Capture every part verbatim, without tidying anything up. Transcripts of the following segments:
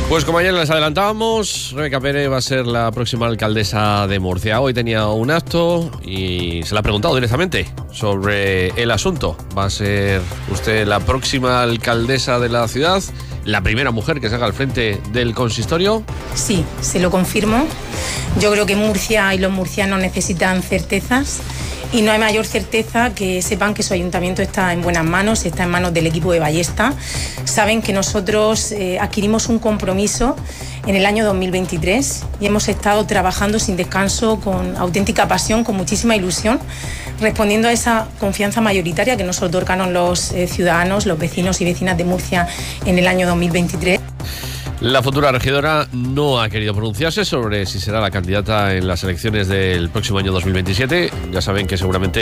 Pues como ayer les adelantábamos, Rebeca Pérez va a ser la próxima alcaldesa de Murcia. Hoy tenía un acto y se le ha preguntado directamente sobre el asunto. ¿Va a ser usted la próxima alcaldesa de la ciudad? ¿La primera mujer que se haga al frente del consistorio? Sí, se lo confirmo. Yo creo que Murcia y los murcianos necesitan certezas. Y no hay mayor certeza que sepan que su ayuntamiento está en buenas manos, está en manos del equipo de Ballesta. Saben que nosotros eh, adquirimos un compromiso en el año dos mil veintitrés y hemos estado trabajando sin descanso, con auténtica pasión, con muchísima ilusión, respondiendo a esa confianza mayoritaria que nos otorgaron los eh, ciudadanos, los vecinos y vecinas de Murcia en el año dos mil veintitrés. La futura regidora no ha querido pronunciarse sobre si será la candidata en las elecciones del próximo año dos mil veintisiete. Ya saben que seguramente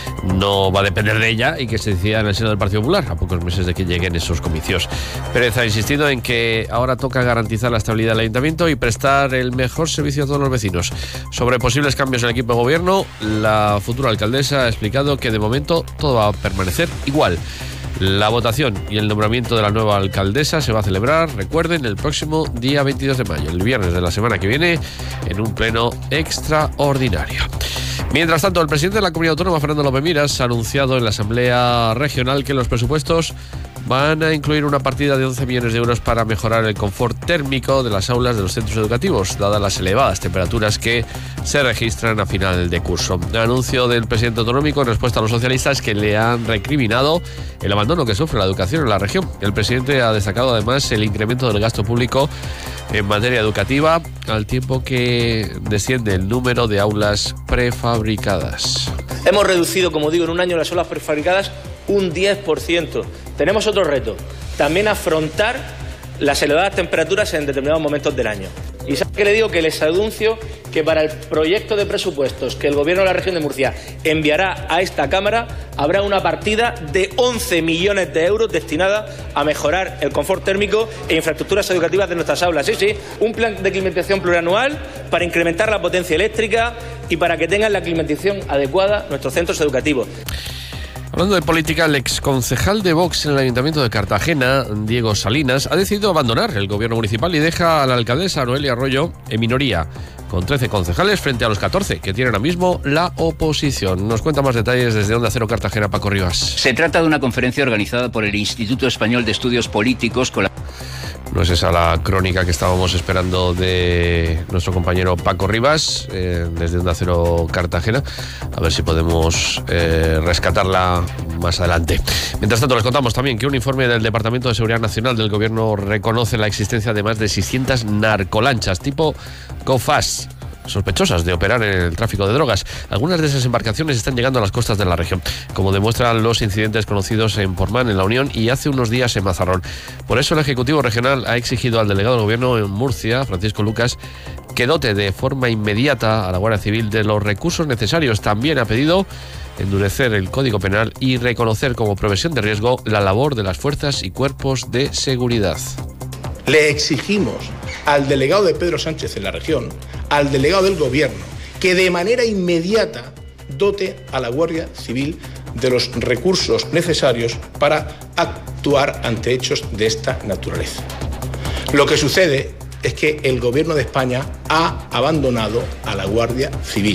no va a depender de ella y que se decida en el seno del Partido Popular, a pocos meses de que lleguen esos comicios. Pérez ha insistido en que ahora toca garantizar la estabilidad del ayuntamiento y prestar el mejor servicio a todos los vecinos. Sobre posibles cambios en el equipo de gobierno, la futura alcaldesa ha explicado que de momento todo va a permanecer igual. La votación y el nombramiento de la nueva alcaldesa se va a celebrar, recuerden, el próximo día veintidós de mayo, el viernes de la semana que viene, en un pleno extraordinario. Mientras tanto, el presidente de la Comunidad Autónoma, Fernando López Miras, ha anunciado en la Asamblea Regional que los presupuestos van a incluir una partida de once millones de euros para mejorar el confort térmico de las aulas de los centros educativos, dadas las elevadas temperaturas que se registran a final de curso. El anuncio del presidente autonómico en respuesta a los socialistas que le han recriminado el abandono que sufre la educación en la región. El presidente ha destacado además el incremento del gasto público en materia educativa, al tiempo que desciende el número de aulas prefabricadas. Hemos reducido, como digo, en un año las aulas prefabricadas un diez por ciento. Tenemos otro reto, también afrontar las elevadas temperaturas en determinados momentos del año. Y ¿sabe qué le digo? Que les anuncio que para el proyecto de presupuestos que el Gobierno de la región de Murcia enviará a esta Cámara, habrá una partida de once millones de euros destinada a mejorar el confort térmico e infraestructuras educativas de nuestras aulas. Sí, sí, un plan de climatización plurianual para incrementar la potencia eléctrica y para que tengan la climatización adecuada nuestros centros educativos. Hablando de política, el exconcejal de Vox en el Ayuntamiento de Cartagena, Diego Salinas, ha decidido abandonar el gobierno municipal y deja a la alcaldesa Noelia Arroyo en minoría, con trece concejales frente a los catorce que tiene ahora mismo la oposición. Nos cuenta más detalles desde Onda Cero Cartagena, Paco Rivas. Se trata de una conferencia organizada por el Instituto Español de Estudios Políticos con la... No es esa la crónica que estábamos esperando de nuestro compañero Paco Rivas, eh, desde Onda Cero Cartagena. A ver si podemos eh, rescatarla más adelante. Mientras tanto, les contamos también que un informe del Departamento de Seguridad Nacional del Gobierno reconoce la existencia de más de seiscientas narcolanchas tipo GoFast, sospechosas de operar en el tráfico de drogas. Algunas de esas embarcaciones están llegando a las costas de la región, como demuestran los incidentes conocidos en Portmán, en La Unión, y hace unos días en Mazarrón. Por eso el Ejecutivo Regional ha exigido al delegado del Gobierno en Murcia, Francisco Lucas, que dote de forma inmediata a la Guardia Civil de los recursos necesarios. También ha pedido endurecer el Código Penal y reconocer como profesión de riesgo la labor de las fuerzas y cuerpos de seguridad. Le exigimos al delegado de Pedro Sánchez en la región, al delegado del Gobierno, que de manera inmediata dote a la Guardia Civil de los recursos necesarios para actuar ante hechos de esta naturaleza. Lo que sucede es que el Gobierno de España ha abandonado a la Guardia Civil.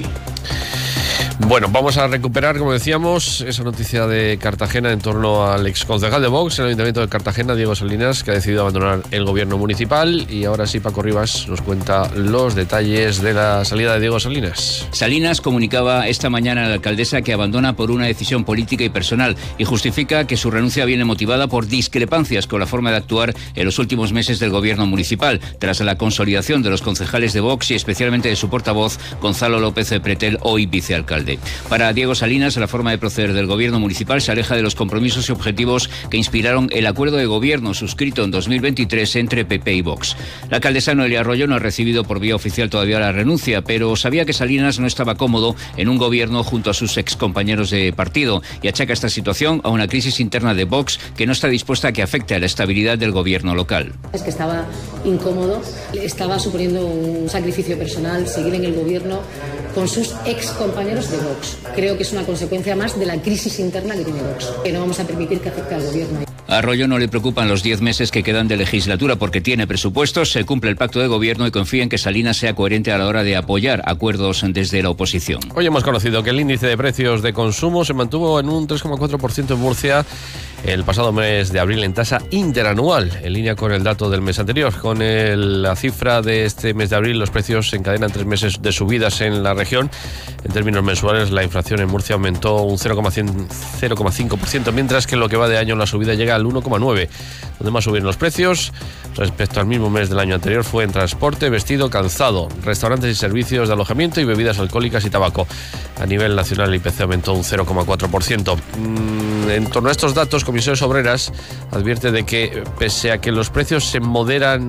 Bueno, vamos a recuperar, como decíamos, esa noticia de Cartagena en torno al exconcejal de Vox en el Ayuntamiento de Cartagena, Diego Salinas, que ha decidido abandonar el gobierno municipal. Y ahora sí, Paco Rivas nos cuenta los detalles de la salida de Diego Salinas. Salinas comunicaba esta mañana a la alcaldesa que abandona por una decisión política y personal y justifica que su renuncia viene motivada por discrepancias con la forma de actuar en los últimos meses del gobierno municipal, tras la consolidación de los concejales de Vox y especialmente de su portavoz, Gonzalo López Pretel, hoy vicealcalde. Para Diego Salinas, la forma de proceder del gobierno municipal se aleja de los compromisos y objetivos que inspiraron el acuerdo de gobierno suscrito en dos mil veintitrés entre P P y Vox. La alcaldesa Noelia Arroyo no ha recibido por vía oficial todavía la renuncia, pero sabía que Salinas no estaba cómodo en un gobierno junto a sus excompañeros de partido y achaca esta situación a una crisis interna de Vox que no está dispuesta a que afecte a la estabilidad del gobierno local. Es que estaba incómodo, estaba suponiendo un sacrificio personal seguir en el gobierno con sus excompañeros de Vox. Creo que es una consecuencia más de la crisis interna que tiene Vox, que no vamos a permitir que afecte al gobierno. A Royo no le preocupan los diez meses que quedan de legislatura porque tiene presupuestos, se cumple el pacto de gobierno y confía en que Salinas sea coherente a la hora de apoyar acuerdos desde la oposición. Hoy hemos conocido que el índice de precios de consumo se mantuvo en un tres coma cuatro por ciento en Murcia el pasado mes de abril en tasa interanual, en línea con el dato del mes anterior. Con el, la cifra de este mes de abril, los precios se encadenan tres meses de subidas en la región. En términos mensuales, la inflación en Murcia aumentó un cero coma cinco por ciento, mientras que en lo que va de año la subida llega al uno coma nueve por ciento. Donde más subieron los precios respecto al mismo mes del año anterior fue en transporte, vestido, calzado, restaurantes y servicios de alojamiento y bebidas alcohólicas y tabaco. A nivel nacional, el I P C aumentó un cero coma cuatro por ciento. En torno a estos datos, Comisiones Obreras advierte de que, pese a que los precios se moderan